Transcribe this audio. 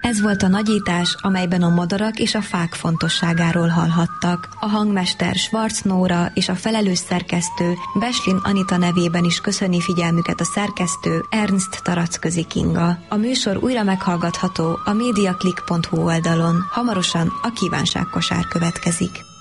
Ez volt a nagyítás, amelyben a madarak és a fák fontosságáról hallhattak. A hangmester Schwarz Nóra és a felelős szerkesztő Beslin Anita nevében is köszöni figyelmüket a szerkesztő Ernst Taracközi Kinga. A műsor újra meghallgatható a mediaclick.hu oldalon. Hamarosan a kívánságkosár következik.